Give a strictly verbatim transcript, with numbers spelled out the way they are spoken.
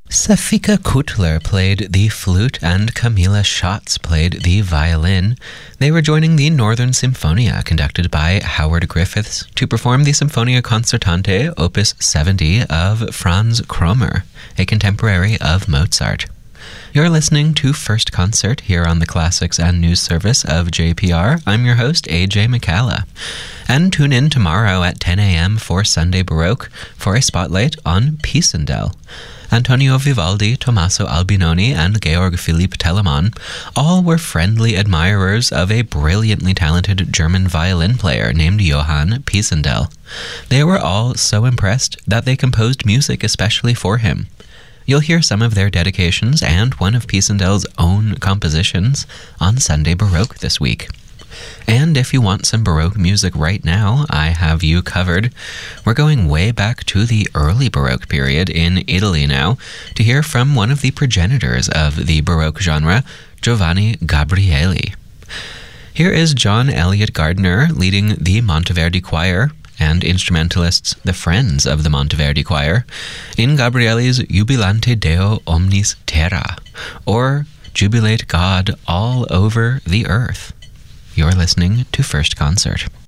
Safika Kutler played the flute and Camila Schatz played the violin. They were joining the Northern Symphonia, conducted by Howard Griffiths, to perform the Symphonia Concertante Opus seventy of Franz Kromer, a contemporary of Mozart. You're listening to First Concert here on the Classics and News Service of J P R. I'm your host, A J McCalla. And tune in tomorrow at ten a.m. for Sunday Baroque for a spotlight on Pisendel. Antonio Vivaldi, Tommaso Albinoni, and Georg Philipp Telemann all were friendly admirers of a brilliantly talented German violin player named Johann Pisendel. They were all so impressed that they composed music especially for him. You'll hear some of their dedications and one of Pisendel's own compositions on Sunday Baroque this week. And if you want some Baroque music right now, I have you covered. We're going way back to the early Baroque period in Italy now to hear from one of the progenitors of the Baroque genre, Giovanni Gabrieli. Here is John Elliott Gardner leading the Monteverdi Choir and instrumentalists, the Friends of the Monteverdi Choir, in Gabrieli's Jubilante Deo Omnis Terra, or Jubilate God All Over the Earth. You're listening to First Concert.